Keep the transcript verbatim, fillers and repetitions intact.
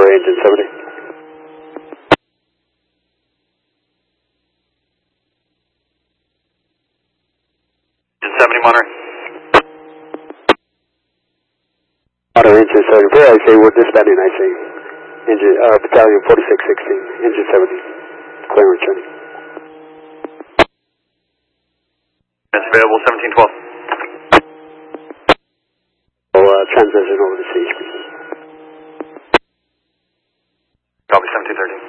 Monterey, engine seventy. Engine seventy, Monterey. Monterey, engine seventy-four, I say we're dispatching, I say. Engine, uh, battalion forty-six sixteen, engine seventy. Clear and returning. It's available, seventeen twelve. So, uh, transition over to C H P. Copy, seventeen thirteen.